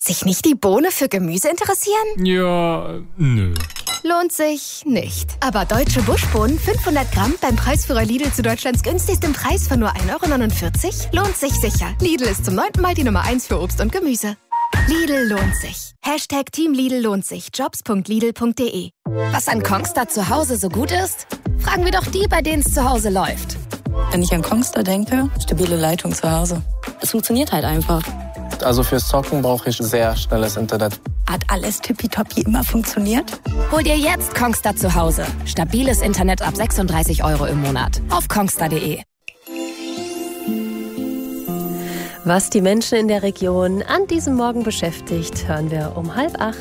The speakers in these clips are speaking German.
Sich nicht die Bohne für Gemüse interessieren? Ja, nö. Lohnt sich nicht. Aber deutsche Buschbohnen 500 Gramm beim Preisführer Lidl zu Deutschlands günstigsten Preis von nur 1,49 € lohnt sich sicher. Lidl ist zum 9. Mal die Nummer 1 für Obst und Gemüse. Lidl lohnt sich. #Team Lidl lohnt sich. Jobs.lidl.de. Was an Kongstar zu Hause so gut ist? Fragen wir doch die, bei denen es zu Hause läuft. Wenn ich an Kongstar denke, stabile Leitung zu Hause. Es funktioniert halt einfach. Also fürs Zocken brauche ich sehr schnelles Internet. Hat alles tippitoppi immer funktioniert? Hol dir jetzt Kongstar zu Hause. Stabiles Internet ab 36 € im Monat. Auf kongstar.de. Was die Menschen in der Region an diesem Morgen beschäftigt, hören wir um 7:30.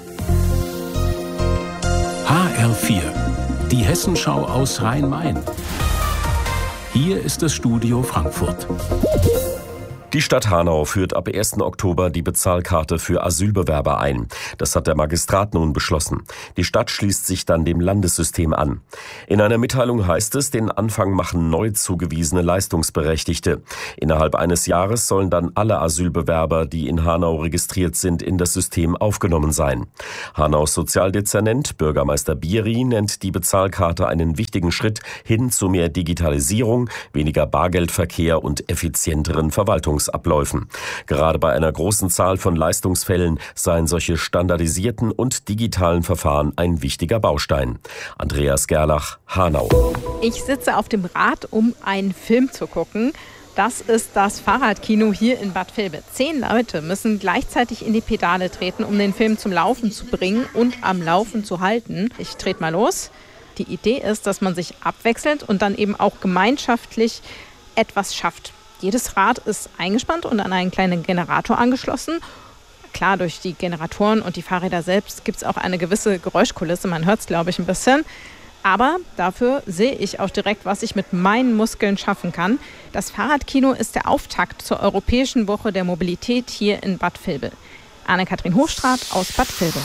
HR4, die Hessenschau aus Rhein-Main. Hier ist das Studio Frankfurt. Die Stadt Hanau führt ab 1. Oktober die Bezahlkarte für Asylbewerber ein. Das hat der Magistrat nun beschlossen. Die Stadt schließt sich dann dem Landessystem an. In einer Mitteilung heißt es, den Anfang machen neu zugewiesene Leistungsberechtigte. Innerhalb eines Jahres sollen dann alle Asylbewerber, die in Hanau registriert sind, in das System aufgenommen sein. Hanaus Sozialdezernent Bürgermeister Bieri nennt die Bezahlkarte einen wichtigen Schritt hin zu mehr Digitalisierung, weniger Bargeldverkehr und effizienteren Verwaltungsabläufen. Gerade bei einer großen Zahl von Leistungsfällen seien solche standardisierten und digitalen Verfahren ein wichtiger Baustein. Andreas Gerlach, Hanau. Ich sitze auf dem Rad, um einen Film zu gucken. Das ist das Fahrradkino hier in Bad Vilbel. 10 Leute müssen gleichzeitig in die Pedale treten, um den Film zum Laufen zu bringen und am Laufen zu halten. Ich trete mal los. Die Idee ist, dass man sich abwechselt und dann eben auch gemeinschaftlich etwas schafft. Jedes Rad ist eingespannt und an einen kleinen Generator angeschlossen. Klar, durch die Generatoren und die Fahrräder selbst gibt es auch eine gewisse Geräuschkulisse. Man hört es, glaube ich, ein bisschen. Aber dafür sehe ich auch direkt, was ich mit meinen Muskeln schaffen kann. Das Fahrradkino ist der Auftakt zur Europäischen Woche der Mobilität hier in Bad Vilbel. Anne-Kathrin Hochstraat aus Bad Vilbel.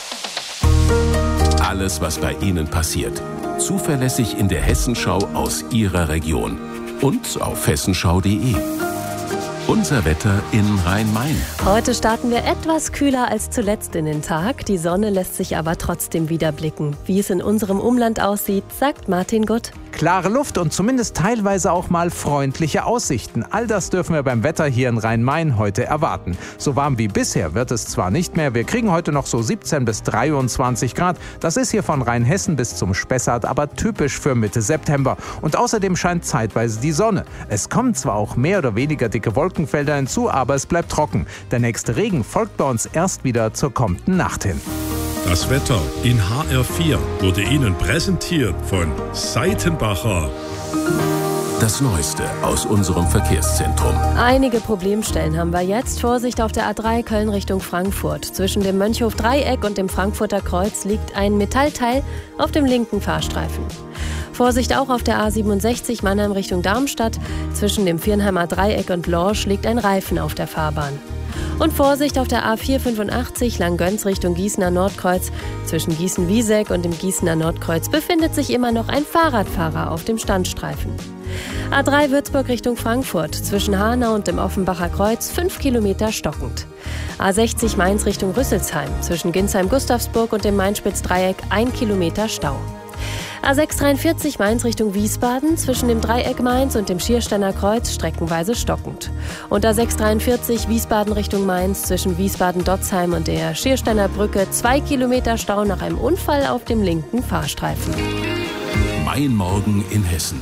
Alles, was bei Ihnen passiert. Zuverlässig in der Hessenschau aus Ihrer Region. Und auf hessenschau.de. Unser Wetter in Rhein-Main. Heute starten wir etwas kühler als zuletzt in den Tag. Die Sonne lässt sich aber trotzdem wieder blicken. Wie es in unserem Umland aussieht, sagt Martin Gutt. Klare Luft und zumindest teilweise auch mal freundliche Aussichten. All das dürfen wir beim Wetter hier in Rhein-Main heute erwarten. So warm wie bisher wird es zwar nicht mehr. Wir kriegen heute noch so 17 bis 23 Grad. Das ist hier von Rheinhessen bis zum Spessart aber typisch für Mitte September. Und außerdem scheint zeitweise die Sonne. Es kommen zwar auch mehr oder weniger dicke Wolkenfelder hinzu, aber es bleibt trocken. Der nächste Regen folgt bei uns erst wieder zur kommenden Nacht hin. Das Wetter in HR4 wurde Ihnen präsentiert von Seitenbacher. Das Neueste aus unserem Verkehrszentrum. Einige Problemstellen haben wir jetzt. Vorsicht auf der A3 Köln Richtung Frankfurt. Zwischen dem Mönchhof-Dreieck und dem Frankfurter Kreuz liegt ein Metallteil auf dem linken Fahrstreifen. Vorsicht auch auf der A67 Mannheim Richtung Darmstadt. Zwischen dem Viernheimer Dreieck und Lorsch liegt ein Reifen auf der Fahrbahn. Und Vorsicht auf der A485 Langgöns Richtung Gießener Nordkreuz. Zwischen Gießen-Wieseck und dem Gießener Nordkreuz befindet sich immer noch ein Fahrradfahrer auf dem Standstreifen. A3 Würzburg Richtung Frankfurt. Zwischen Hanau und dem Offenbacher Kreuz 5 Kilometer stockend. A60 Mainz Richtung Rüsselsheim. Zwischen Ginsheim-Gustavsburg und dem Main-Spitz-Dreieck 1 Kilometer Stau. A643 Mainz Richtung Wiesbaden, zwischen dem Dreieck Mainz und dem Schiersteiner Kreuz streckenweise stockend. Und A643 Wiesbaden Richtung Mainz, zwischen Wiesbaden-Dotzheim und der Schiersteiner Brücke 2 Kilometer Stau nach einem Unfall auf dem linken Fahrstreifen. Mein Morgen in Hessen.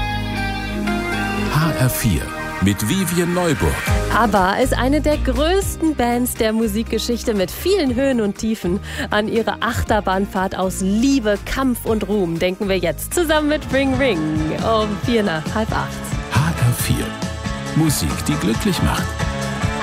HR4 mit Vivien Neuburg. ABBA ist eine der größten Bands der Musikgeschichte mit vielen Höhen und Tiefen. An ihre Achterbahnfahrt aus Liebe, Kampf und Ruhm denken wir jetzt zusammen mit Ring Ring um 7:45. HR4. Musik, die glücklich macht.